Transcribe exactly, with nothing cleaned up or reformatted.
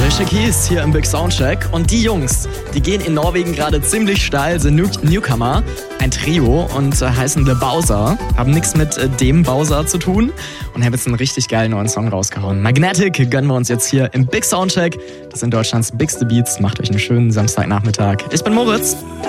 Alicia Keys hier im Big Soundcheck. Und die Jungs, die gehen in Norwegen gerade ziemlich steil, sind New- Newcomer, ein Trio und äh, heißen The Bowser. Haben nichts mit äh, dem Bowser zu tun und haben jetzt einen richtig geilen neuen Song rausgehauen. Magnetic gönnen wir uns jetzt hier im Big Soundcheck. Das sind Deutschlands bigste Beats. Macht euch einen schönen Samstagnachmittag. Ich bin Moritz.